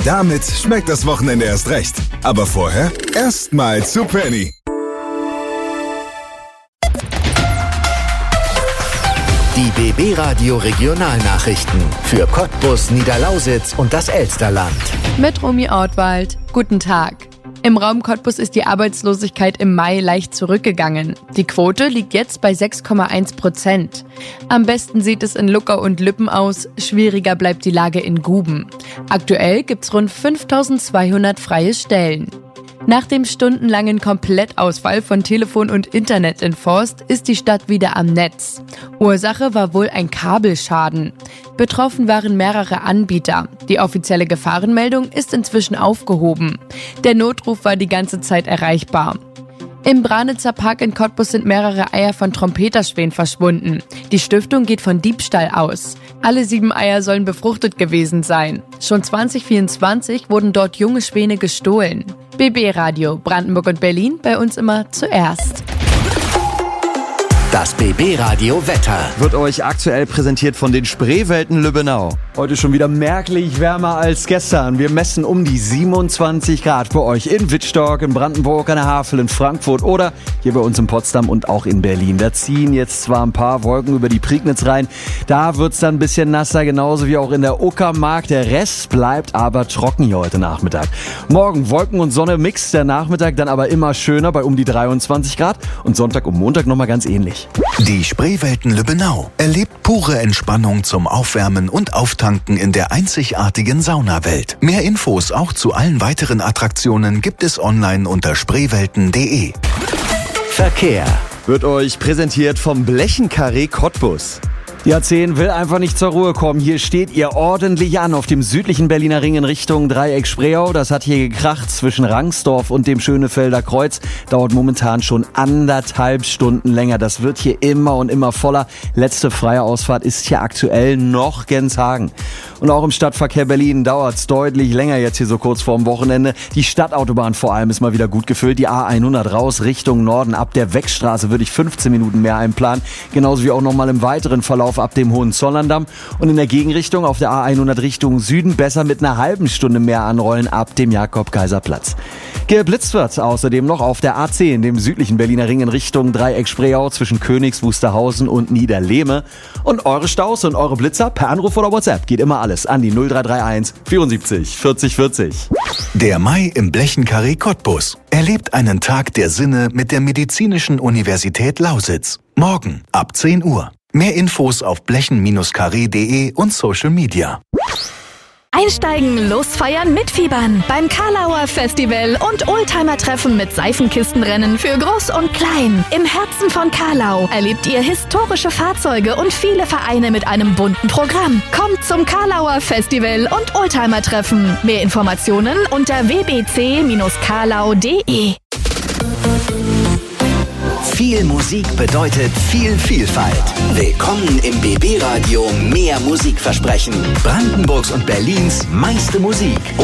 Damit schmeckt das Wochenende erst recht. Aber vorher erstmal zu Penny. Die BB Radio Regionalnachrichten für Cottbus, Niederlausitz und das Elsterland. Mit Romy Ortwald. Guten Tag. Im Raum Cottbus ist die Arbeitslosigkeit im Mai leicht zurückgegangen. Die Quote liegt jetzt bei 6,1%. Am besten sieht es in Luckau und Lübben aus, schwieriger bleibt die Lage in Guben. Aktuell gibt's rund 5.200 freie Stellen. Nach dem stundenlangen Komplettausfall von Telefon und Internet in Forst ist die Stadt wieder am Netz. Ursache war wohl ein Kabelschaden. Betroffen waren mehrere Anbieter. Die offizielle Gefahrenmeldung ist inzwischen aufgehoben. Der Notruf war die ganze Zeit erreichbar. Im Branitzer Park in Cottbus sind mehrere Eier von Trompeterschwänen verschwunden. Die Stiftung geht von Diebstahl aus. Alle 7 Eier sollen befruchtet gewesen sein. Schon 2024 wurden dort junge Schwäne gestohlen. BB Radio, Brandenburg und Berlin, bei uns immer zuerst. Das BB Radio Wetter wird euch aktuell präsentiert von den Spreewelten Lübbenau. Heute schon wieder merklich wärmer als gestern. Wir messen um die 27 Grad bei euch in Wittstock, in Brandenburg, an der Havel, in Frankfurt oder hier bei uns in Potsdam und auch in Berlin. Da ziehen jetzt zwar ein paar Wolken über die Prignitz rein, da wird's dann ein bisschen nasser, genauso wie auch in der Uckermark. Der Rest bleibt aber trocken hier heute Nachmittag. Morgen Wolken und Sonne Mix, der Nachmittag dann aber immer schöner bei um die 23 Grad und Sonntag und Montag nochmal ganz ähnlich. Die Spreewelten Lübbenau erlebt pure Entspannung zum Aufwärmen und Auftanken in der einzigartigen Saunawelt. Mehr Infos auch zu allen weiteren Attraktionen gibt es online unter spreewelten.de. Verkehr wird euch präsentiert vom Blechenkarree Cottbus. Die A10 will einfach nicht zur Ruhe kommen. Hier steht ihr ordentlich an auf dem südlichen Berliner Ring in Richtung Dreieck-Spreeau. Das hat hier gekracht zwischen Rangsdorf und dem Schönefelder Kreuz. Dauert momentan schon 1,5 Stunden länger. Das wird hier immer und immer voller. Letzte freie Ausfahrt ist hier aktuell noch Genshagen. Und auch im Stadtverkehr Berlin dauert's deutlich länger jetzt hier so kurz vorm Wochenende. Die Stadtautobahn vor allem ist mal wieder gut gefüllt. Die A100 raus Richtung Norden. Ab der Weckstraße würde ich 15 Minuten mehr einplanen. Genauso wie auch nochmal im weiteren Verlauf ab dem Hohenzollerndamm. Und in der Gegenrichtung auf der A100 Richtung Süden besser mit einer halben Stunde mehr anrollen ab dem Jakob-Kaiser-Platz. Geblitzt wird außerdem noch auf der A10, dem südlichen Berliner Ring in Richtung Dreieck-Spreeau zwischen Königs Wusterhausen und Niederlehme. Und eure Staus und eure Blitzer per Anruf oder WhatsApp geht immer alles an die 0331 74 40 40. Der Mai im Blechenkarree Cottbus. Erlebt einen Tag der Sinne mit der Medizinischen Universität Lausitz. Morgen ab 10 Uhr. Mehr Infos auf blechen-karree.de und Social Media. Einsteigen, losfeiern, mitfiebern beim Karlauer Festival und Oldtimer-Treffen mit Seifenkistenrennen für Groß und Klein. Im Herzen von Karlau erlebt ihr historische Fahrzeuge und viele Vereine mit einem bunten Programm. Kommt zum Karlauer Festival und Oldtimer-Treffen. Mehr Informationen unter wbc-karlau.de. Viel Musik bedeutet viel Vielfalt. Willkommen im BB Radio Mehr Musikversprechen. Brandenburgs und Berlins meiste Musik.